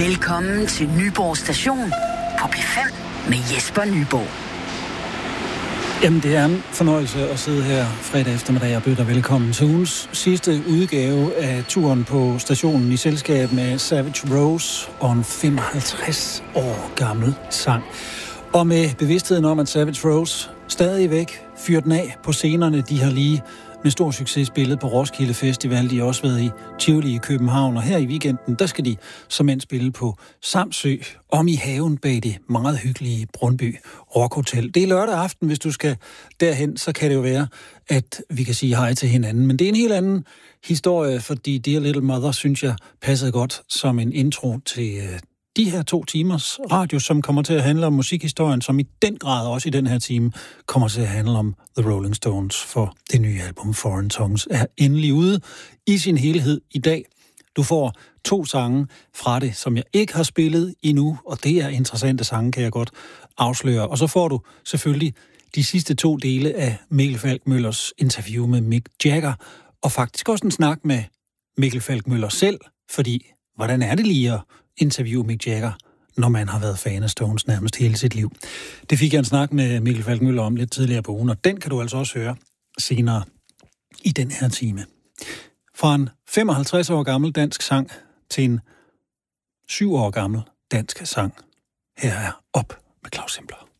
Velkommen til Nyborg Station på P5 med Jesper Nyborg. Jamen, det er en fornøjelse at sidde her fredag eftermiddag og byde dig velkommen til ugens sidste udgave af turen på stationen i selskab med Savage Rose og en 55 år gammel sang. Og med bevidstheden om, at Savage Rose stadigvæk fyrer den af på scenerne. De har lige med stor succes spillet på Roskilde Festival. De har også været i Tivoli i København, og her i weekenden, der skal de som end spille på Samsø, om i haven bag det meget hyggelige Brøndby Rock Hotel. Det er lørdag aften, hvis du skal derhen, så kan det jo være, at vi kan sige hej til hinanden. Men det er en helt anden historie, fordi Dear Little Mother, synes jeg, passede godt som en intro til de her 2 timers radio, som kommer til at handle om musikhistorien, som i den grad også i den her time kommer til at handle om The Rolling Stones, for det nye album Foreign Tongues er endelig ude i sin helhed i dag. Du får 2 sange fra det, som jeg ikke har spillet endnu, og det er interessante sange, kan jeg godt afsløre. Og så får du selvfølgelig de sidste 2 dele af Mikkel Falkmøllers interview med Mick Jagger, og faktisk også en snak med Mikkel Falkmøller selv, fordi hvordan er det lige at interview Mick Jagger, når man har været fan af Stones nærmest hele sit liv. Det fik jeg en snak med Mikkel Falkmøller om lidt tidligere på ugen, og den kan du altså også høre senere i den her time. Fra en 55 år gammel dansk sang til en 7 år gammel dansk sang. Her er Op med Claus Simpler.